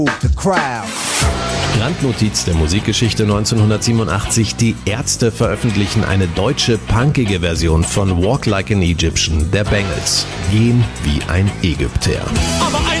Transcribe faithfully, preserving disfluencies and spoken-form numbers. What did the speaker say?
Randnotiz der Musikgeschichte neunzehnhundertsiebenundachtzig: Die Ärzte veröffentlichen eine deutsche punkige Version von Walk Like an Egyptian der Bangles. Gehen wie ein Ägypter. Aber ein